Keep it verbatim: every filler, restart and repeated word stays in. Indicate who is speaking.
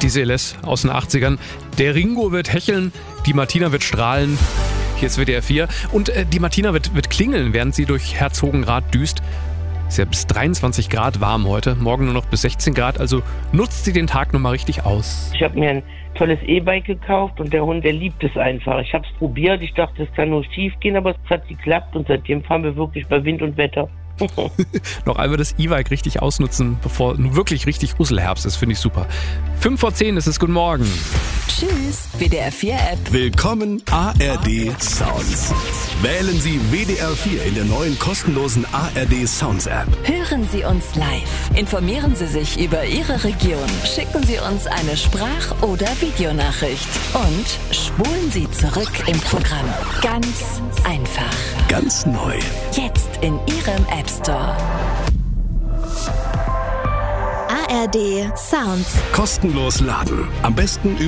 Speaker 1: Die Seles aus den achtzigern. Der Ringo wird hecheln, die Martina wird strahlen. Hier ist W D R vier. Und äh, die Martina wird, wird klingeln, während sie durch Herzogenrath düst. Ist ja bis dreiundzwanzig Grad warm heute, morgen nur noch bis sechzehn Grad, also nutzt sie den Tag nochmal richtig aus.
Speaker 2: Ich habe mir ein tolles E-Bike gekauft und der Hund, der liebt es einfach. Ich habe es probiert, ich dachte, es kann nur schief gehen, aber es hat geklappt und seitdem fahren wir wirklich bei Wind und Wetter.
Speaker 1: Noch einmal das E-Bike richtig ausnutzen, bevor nun wirklich richtig Usselherbst ist, finde ich super. fünf vor zehn ist es, guten Morgen.
Speaker 3: Tschüss, W D R vier App.
Speaker 4: Willkommen A R D Sounds. Wählen Sie W D R vier in der neuen kostenlosen A R D Sounds App.
Speaker 3: Hören Sie uns live. Informieren Sie sich über Ihre Region. Schicken Sie uns eine Sprach- oder Videonachricht. Und spulen Sie zurück im Programm. Ganz einfach.
Speaker 4: Ganz neu.
Speaker 3: Jetzt in Ihrem App Store.
Speaker 5: A R D Sounds.
Speaker 4: Kostenlos laden. Am besten